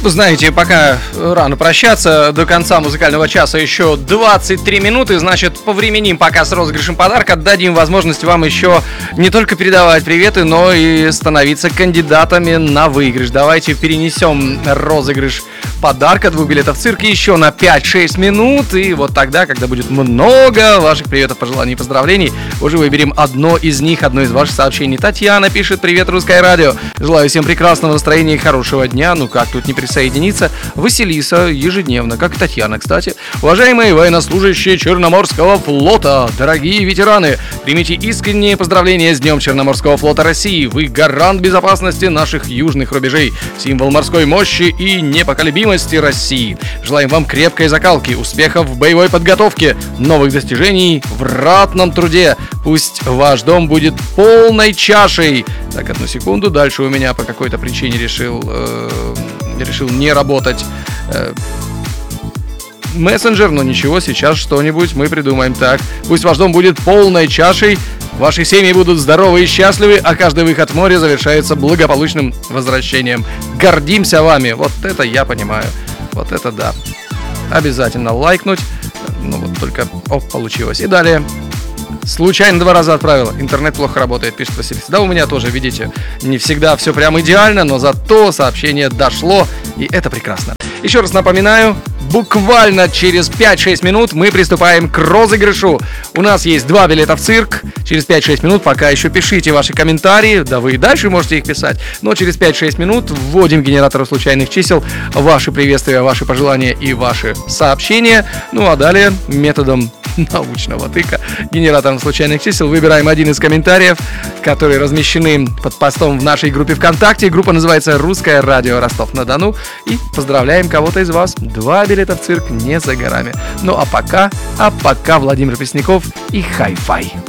Знаете, пока рано прощаться, до конца музыкального часа еще 23 минуты, значит, повременим пока с розыгрышем подарка, дадим возможность вам еще не только передавать приветы, но и становиться кандидатами на выигрыш. Давайте перенесем розыгрыш подарка 2 билетов в цирк еще на 5-6 минут, и вот тогда, когда будет много ваших приветов, пожеланий и поздравлений, уже выберем одно из них, одно из ваших сообщений. Татьяна пишет: привет, Русское радио, желаю всем прекрасного настроения и хорошего дня. Ну как тут не присоединиться? Василиса ежедневно, как и Татьяна, кстати. Уважаемые военнослужащие Черноморского флота, дорогие ветераны, примите искренние поздравления с Днем Черноморского флота России. Вы гарант безопасности наших южных рубежей, символ морской мощи и непоколебимости России. Желаем вам крепкой закалки, успехов в боевой подготовке, новых достижений в ратном труде. Пусть ваш дом будет полной чашей. Так, одну секунду, дальше у меня по какой-то причине решил не работать мессенджер, но ничего, сейчас что-нибудь мы придумаем. Так, пусть ваш дом будет полной чашей, ваши семьи будут здоровы и счастливы, а каждый выход в море завершается благополучным возвращением. Гордимся вами, вот это я понимаю, вот это да. Обязательно лайкнуть, ну вот только, получилось. И далее. Случайно 2 раза отправила. Интернет плохо работает, пишет Василиса. Да, у меня тоже, видите, не всегда все прям идеально, но зато сообщение дошло, и это прекрасно. Еще раз напоминаю, буквально через 5-6 минут мы приступаем к розыгрышу. У нас есть 2 билета в цирк. Через 5-6 минут пока еще пишите ваши комментарии. Да вы и дальше можете их писать. Но через 5-6 минут вводим генератор случайных чисел. Ваши приветствия, ваши пожелания и ваши сообщения. Ну а далее методом научного тыка, генератором случайных чисел, выбираем один из комментариев, которые размещены под постом в нашей группе ВКонтакте. Группа называется «Русское радио Ростов-на-Дону». И поздравляем кого-то из вас. 2 билета в цирк не за горами. Ну а пока Владимир Пресняков и Хай-Фай.